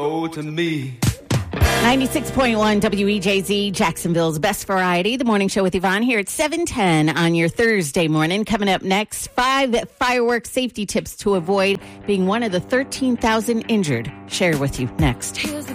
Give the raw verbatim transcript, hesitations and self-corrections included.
Oh, to me. ninety-six point one W E J Z, Jacksonville's best variety. The morning show with Yvonne here at seven ten on your Thursday morning. Coming up next, five fireworks safety tips to avoid being one of the thirteen thousand injured. Share with you next.